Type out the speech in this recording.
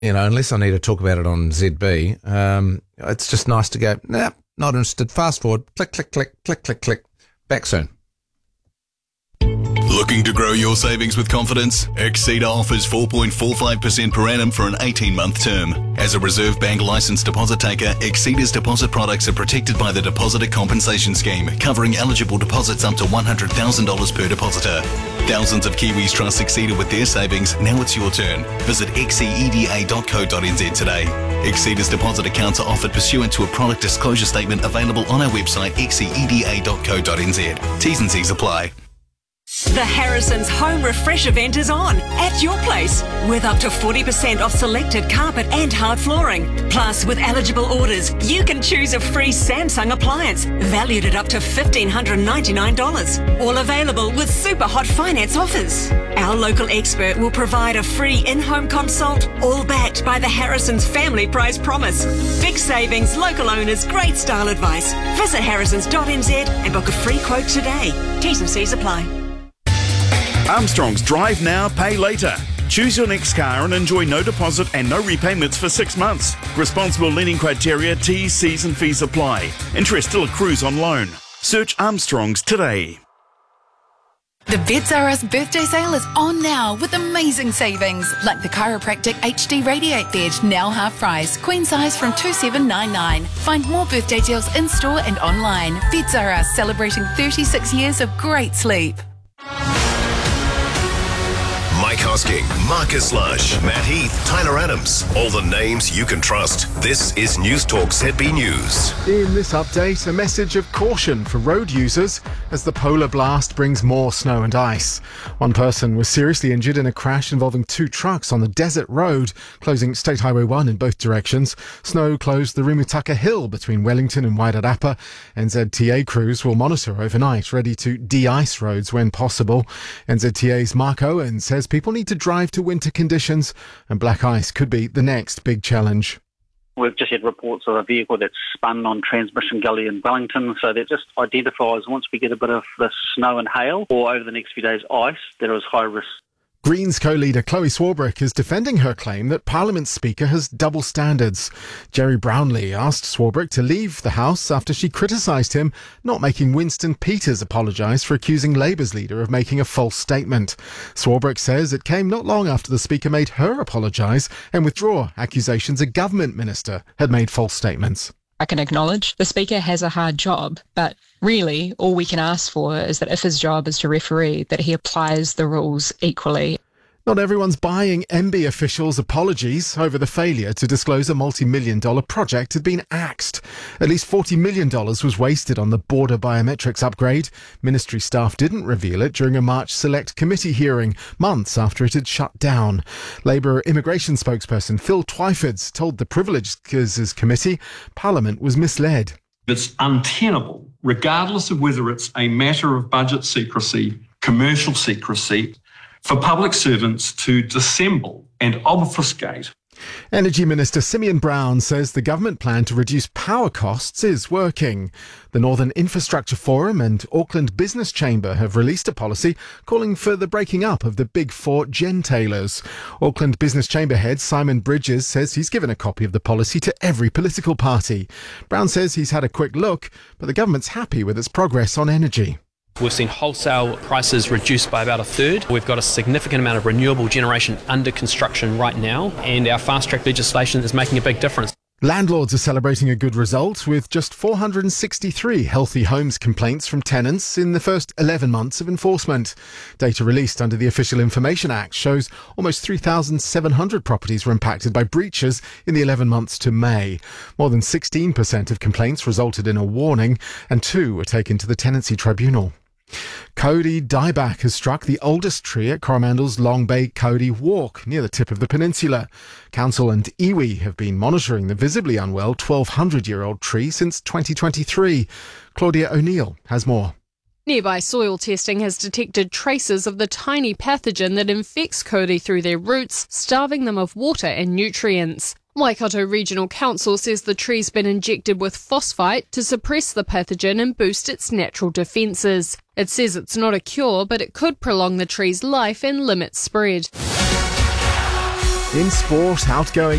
unless I need to talk about it on ZB, it's just nice to go, nah, not interested, fast forward, click, click, click, click, click, click, back soon. Looking to grow your savings with confidence? Exceeder offers 4.45% per annum for an 18-month term. As a Reserve Bank licensed deposit taker, Exceeder's deposit products are protected by the Depositor Compensation Scheme, covering eligible deposits up to $100,000 per depositor. Thousands of Kiwis trust Exceeder with their savings. Now it's your turn. Visit xceda.co.nz today. Exceeder's deposit accounts are offered pursuant to a product disclosure statement available on our website xceda.co.nz. T's and C's apply. The Harrison's Home Refresh event is on at your place with up to 40% off selected carpet and hard flooring. Plus, with eligible orders, you can choose a free Samsung appliance valued at up to $1,599. All available with super hot finance offers. Our local expert will provide a free in-home consult, all backed by the Harrison's Family Price Promise. Big savings, local owners, great style advice. Visit harrisons.nz and book a free quote today. T's and C's apply. Armstrong's Drive Now, Pay Later. Choose your next car and enjoy no deposit and no repayments for 6 months. Responsible lending criteria, T's, C's and fees apply. Interest still accrues on loan. Search Armstrong's today. The Beds R Us birthday sale is on now with amazing savings, like the Chiropractic HD Radiate Bed, now half price, queen size from $2,799. Find more birthday deals in store and online. Beds R Us, celebrating 36 years of great sleep. Mike Hosking, Marcus Lush, Matt Heath, Tyler Adams. All the names you can trust. This is News Talk ZB News. In this update, a message of caution for road users as the polar blast brings more snow and ice. One person was seriously injured in a crash involving 2 trucks on the Desert Road, closing State Highway 1 in both directions. Snow closed the Rimutaka Hill between Wellington and Wairarapa. NZTA crews will monitor overnight, ready to de-ice roads when possible. NZTA's Mark Owen says people need to drive to winter conditions, and black ice could be the next big challenge. We've just had reports of a vehicle that's spun on Transmission Gully in Wellington, so that just identifies once we get a bit of the snow and hail, or over the next few days ice, there is high risk. Greens co-leader Chloe Swarbrick is defending her claim that Parliament's Speaker has double standards. Jerry Brownlee asked Swarbrick to leave the House after she criticised him not making Winston Peters apologise for accusing Labour's leader of making a false statement. Swarbrick says it came not long after the Speaker made her apologise and withdraw accusations a government minister had made false statements. I can acknowledge the Speaker has a hard job, but really all we can ask for is that if his job is to referee, that he applies the rules equally. Not everyone's buying MB officials' apologies over the failure to disclose a multi-million-dollar project had been axed. At least $40 million was wasted on the border biometrics upgrade. Ministry staff didn't reveal it during a March Select Committee hearing, months after it had shut down. Labour immigration spokesperson Phil Twyford told the Privileges Committee Parliament was misled. It's untenable, regardless of whether it's a matter of budget secrecy, commercial secrecy, for public servants to dissemble and obfuscate. Energy Minister Simeon Brown says the government plan to reduce power costs is working. The Northern Infrastructure Forum and Auckland Business Chamber have released a policy calling for the breaking up of the Big Four gentailers. Auckland Business Chamber head Simon Bridges says he's given a copy of the policy to every political party. Brown says he's had a quick look, but the government's happy with its progress on energy. We've seen wholesale prices reduced by about a third. We've got a significant amount of renewable generation under construction right now, and our fast-track legislation is making a big difference. Landlords are celebrating a good result with just 463 healthy homes complaints from tenants in the first 11 months of enforcement. Data released under the Official Information Act shows almost 3,700 properties were impacted by breaches in the 11 months to May. More than 16% of complaints resulted in a warning, and 2 were taken to the Tenancy Tribunal. Kauri dieback has struck the oldest tree at Coromandel's Long Bay Kauri Walk near the tip of the peninsula. Council and iwi have been monitoring the visibly unwell 1,200-year-old tree since 2023. Claudia O'Neill has more. Nearby soil testing has detected traces of the tiny pathogen that infects kauri through their roots, starving them of water and nutrients. Waikato Regional Council says the tree's been injected with phosphite to suppress the pathogen and boost its natural defences. It says it's not a cure, but it could prolong the tree's life and limit spread. In sport, outgoing